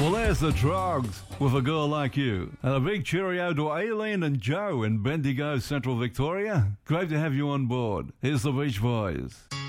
Well, there's the Trogs with A Girl Like You. And a big cheerio to Aileen and Joe in Bendigo, Central Victoria. Great to have you on board. Here's the Beach Boys.